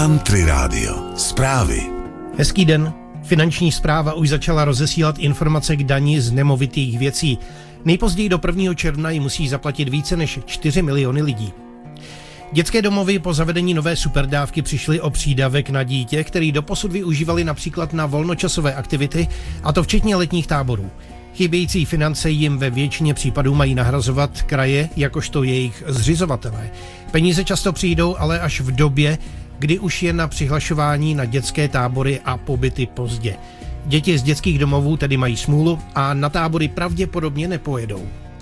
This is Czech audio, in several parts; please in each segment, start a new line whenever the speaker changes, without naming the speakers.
Country Radio. Zprávy.
Hezký den. Finanční správa už začala rozesílat informace k dani z nemovitých věcí. Nejpozději do 1. června ji musí zaplatit více než 4 miliony lidí. Dětské domovy po zavedení nové superdávky přišly o přídavek na dítě, který doposud využívali například na volnočasové aktivity, a to včetně letních táborů. Chybějící finance jim ve většině případů mají nahrazovat kraje jakožto jejich zřizovatelé. Peníze často přijdou ale až v době, kdy už je na přihlašování na dětské tábory a pobyty pozdě. Děti z dětských domovů tedy mají smůlu a na tábory pravděpodobně nepojedou.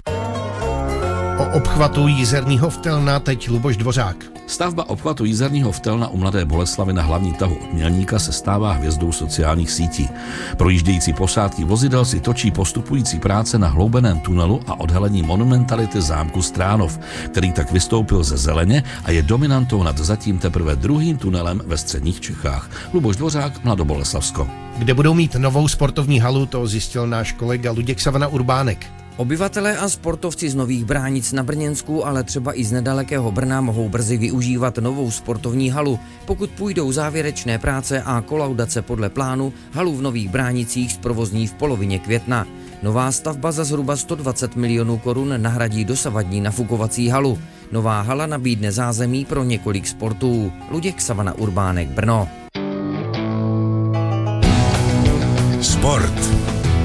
O obchvatu Jízerního Vtelna teď Luboš Dvořák.
Stavba obchvatu Jízerního Vtelna u Mladé Boleslavi na hlavní tahu od Mělníka se stává hvězdou sociálních sítí. Projíždějící posádky vozidel si točí postupující práce na hloubeném tunelu a odhalení monumentality zámku Stránov, který tak vystoupil ze zeleně a je dominantou nad zatím teprve druhým tunelem ve středních Čechách. Luboš Dvořák, Mladoboleslavsko.
Kde budou mít novou sportovní halu, to zjistil náš kolega Luděk Savana Urbánek.
Obyvatelé a sportovci z Nových Bránic na Brněnsku, ale třeba i z nedalekého Brna mohou brzy využívat novou sportovní halu. Pokud půjdou závěrečné práce a kolaudace podle plánu, halu v Nových Bránicích zprovozní v polovině května. Nová stavba za zhruba 120 milionů korun nahradí dosavadní nafukovací halu. Nová hala nabídne zázemí pro několik sportů. Luděk Savana Urbánek, Brno.
Sport.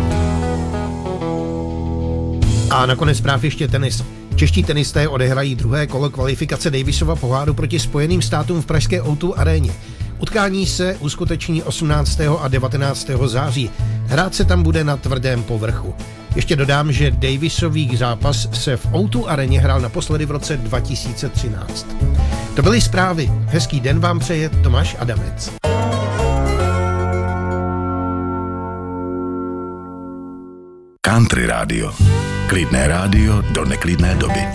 A nakonec zpráv ještě tenis. Čeští tenisté odehrají druhé kolo kvalifikace Davisova poháru proti Spojeným státům v pražské O2 aréně. Utkání se uskuteční 18. a 19. září. Hrát se tam bude na tvrdém povrchu. Ještě dodám, že Davisový zápas se v O2 aréně hrál naposledy v roce 2013. To byly zprávy. Hezký den vám přeje Tomáš Adamec.
Country Radio. Klidné rádio do neklidné doby.